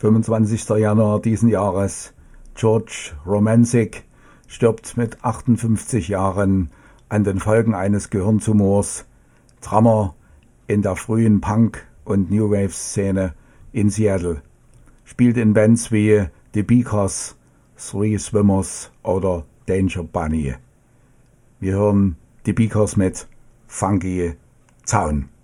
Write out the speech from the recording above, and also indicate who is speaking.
Speaker 1: 25. Januar diesen Jahres. George Romancik stirbt mit 58 Jahren an den Folgen eines Gehirntumors. Drummer in der frühen Punk- und New Wave-Szene in Seattle. Spielt in Bands wie The Beakers, Three Swimmers oder Danger Bunny. Wir hören The Beakers mit Funky Town.